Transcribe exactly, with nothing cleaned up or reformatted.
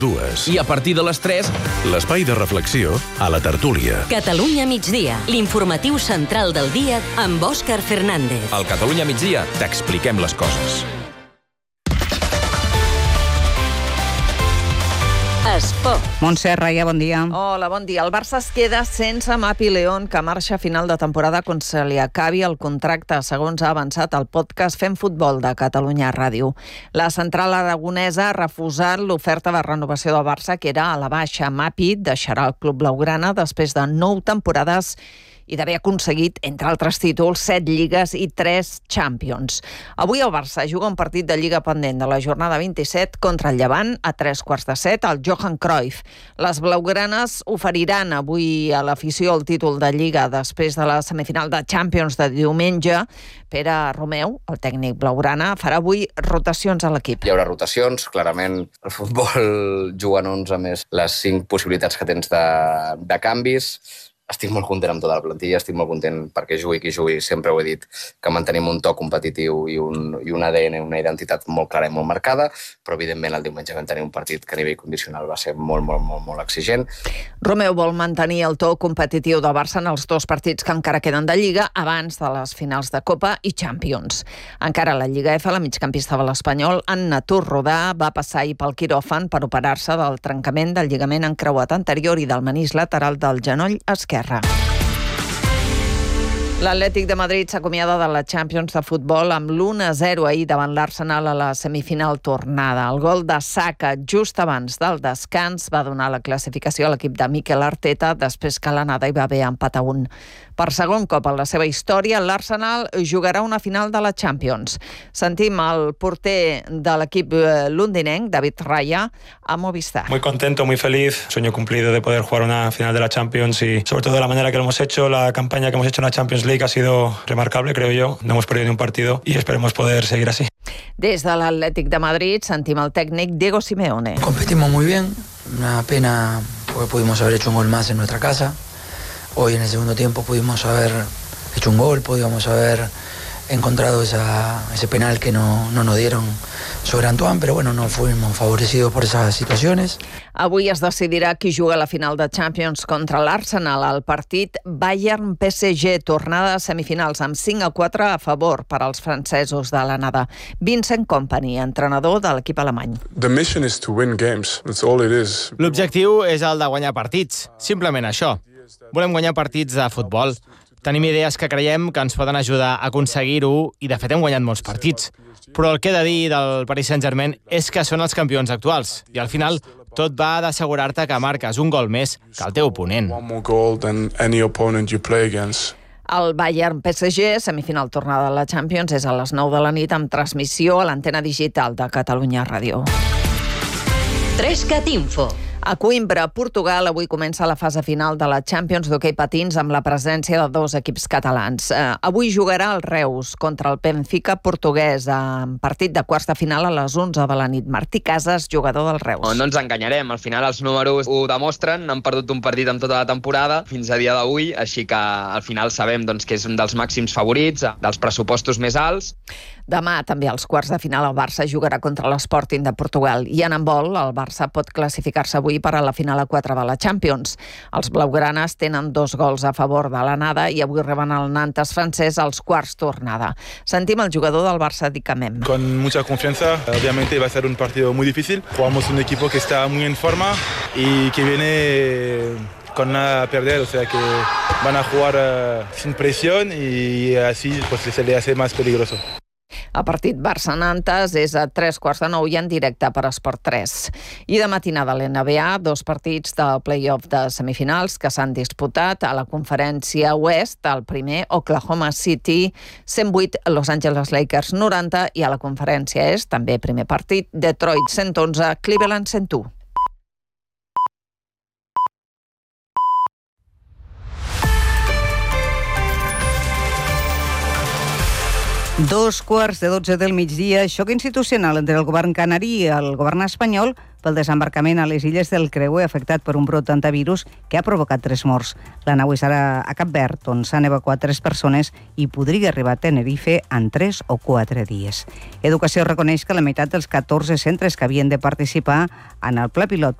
Dues. I a partir de les tres... L'espai de reflexió a la tertúlia. Catalunya migdia, l'informatiu central del dia amb Òscar Fernández. Al Catalunya migdia t'expliquem les coses. Esport. Montse Raia, bon dia. Hola, bon dia. El Barça es queda sense Mapi León, que marxa a final de temporada quan se li acabi el contracte, segons ha avançat el podcast Fem Futbol de Catalunya Ràdio. La central aragonesa ha refusat l'oferta de renovació del Barça, que era a la baixa. Mapi deixarà el club blaugrana després de nou temporades i d'haver aconseguit, entre altres títols, set lligues i tres Champions. Avui el Barça juga un partit de Lliga pendent de la jornada vint-i-set contra el Llevant a tres quarts de set al Johan Cruyff. Les blaugranes oferiran avui a l'afició el títol de Lliga després de la semifinal de Champions de diumenge. Pere Romeu, el tècnic blaugrana, farà avui rotacions a l'equip. Hi haurà rotacions, clarament. El futbol juga en onze més les cinc possibilitats que tens de, de canvis. Estic molt content amb tota la plantilla, estic molt content perquè jugui qui jugui, sempre ho he dit, que mantenim un to competitiu i un, i un A D N, una identitat molt clara i molt marcada, però evidentment el diumenge vam tenir un partit que a nivell condicional va ser molt, molt, molt, molt exigent. Romeu vol mantenir el to competitiu del Barça en els dos partits que encara queden de Lliga abans de les finals de Copa i Champions. Encara a la Lliga F, la migcampista de l'Espanyol, Anna Torrodà, va passar ahir pel quiròfan per operar-se del trencament del lligament encreuat anterior i del menís lateral del genoll esquerre. L'Atlètic de Madrid s'acomiada de la Champions de futbol amb l'u a zero ahir davant l'Arsenal a la semifinal tornada. El gol de Saka just abans del descans va donar la classificació a l'equip de Mikel Arteta després que l'anada hi va haver empat a un. Per segon cop en la seva història, l'Arsenal jugarà una final de la Champions. Sentim el porter de l'equip londinenc, David Raya, a Movistar. Muy contento, muy feliz. Sueño cumplido de poder jugar una final de la Champions y sobre todo de la manera que lo hemos hecho, la campaña que hemos hecho en la Champions League ha sido remarcable, creo yo. No hemos perdido ni un partido y esperemos poder seguir así. Des de l'Atlètic de Madrid sentim el tècnic Diego Simeone. Competimos muy bien, una pena porque pudimos haber hecho un gol más en nuestra casa. Hoy en el segundo tiempo pudimos haber hecho un gol, podíamos haber encontrado esa, ese penal que no, no nos dieron sobre Antoine, pero bueno, no fuimos favorecidos por esas situaciones. Avui es decidirà qui juga a la final de Champions contra l'Arsenal. El partit Bayern-P S G, tornada a semifinals amb cinc a quatre a favor per als francesos de l'anada. Vincent Kompany, entrenador de l'equip alemany. L'objectiu és el de guanyar partits, simplement això. Volem guanyar partits de futbol. Tenim idees que creiem que ens poden ajudar a aconseguir-ho i, de fet, hem guanyat molts partits. Però el que he de dir del Paris Saint-Germain és que són els campions actuals. I al final tot va d'assegurar-te que marques un gol més que el teu oponent. El Bayern-P S G, semifinal tornada de la Champions, és a les nou de la nit amb transmissió a l'antena digital de Catalunya Ràdio. Trescat Info. A Coimbra, Portugal, avui comença la fase final de la Champions d'hoquei patins amb la presència de dos equips catalans. Eh, avui jugarà el Reus contra el Benfica portuguès en partit de quarts de final a les onze de la nit. Martí Casas, jugador del Reus. No, no ens enganyarem, al final els números ho demostren, han perdut un partit amb tota la temporada fins a dia d'avui, així que al final sabem doncs, que és un dels màxims favorits, dels pressupostos més alts. Demà també als quarts de final el Barça jugarà contra l'Sporting de Portugal i en handbol el Barça pot classificar-se avui per a la final a quatre de la Champions. Els blaugranes tenen dos gols a favor de l'anada i avui reben el Nantes francès als quarts tornada. Sentim el jugador del Barça, Dicamem. Con mucha confianza, obviamente va a ser un partido muy difícil. Jugamos un equipo que está muy en forma y que viene con nada a perder, o sea que van a jugar uh, sin presión y así pues, se le hace más peligroso. El partit Barça-Nantes és a tres quarts de nou i en directe per Esport tres. I de matinada a l'N B A, dos partits del play-off de semifinals que s'han disputat a la conferència Oest, el primer Oklahoma City cent vuit, Los Angeles Lakers noranta, i a la conferència Est, també primer partit, Detroit cent onze, Cleveland cent u. Dos quarts de dotze del migdia, xoc institucional entre el govern canari i el govern espanyol pel desembarcament a les illes del Creuer afectat per un brot d'antivirus que ha provocat tres morts. La nau estarà a Cap Verd, on s'han evacuat tres persones i podria arribar a Tenerife en tres o quatre dies. Educació reconeix que la meitat dels catorze centres que havien de participar en el pla pilot